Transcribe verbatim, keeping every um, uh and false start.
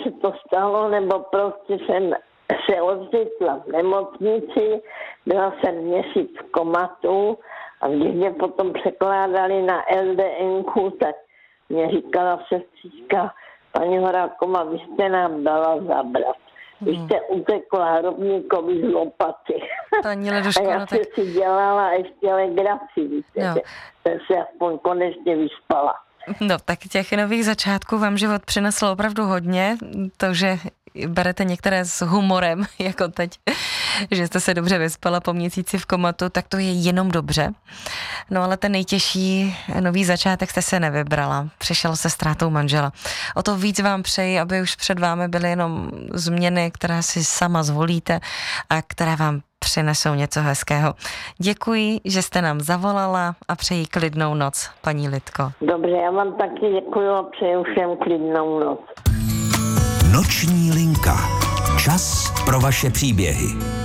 se to stalo, nebo prostě jsem se ocitla v nemocnici, byla jsem měsíc v komatu a když mě potom překládali na el dé enku, tak mě říkala sestřička, paní Horáková, vy jste nám dala zabrat. Vy jste utekla hrobníkovi z lopaty. Paní Leduško, a já no jsem tak... si dělala ještě legraci, víte, jsem se aspoň konečně vyspala. No tak těch nových začátků vám život přinesl opravdu hodně, to, že berete některé s humorem, jako teď, že jste se dobře vyspala po měsíci v komatu, tak to je jenom dobře. No ale ten nejtěžší nový začátek jste se nevybrala, přišel se ztrátou manžela. O to víc vám přeji, aby už před vámi byly jenom změny, které si sama zvolíte a které vám přinesou něco hezkého. Děkuji, že jste nám zavolala a přeji klidnou noc, paní Lidko. Dobře, já vám taky děkuji a přeju všem klidnou noc. Noční linka. Čas pro vaše příběhy.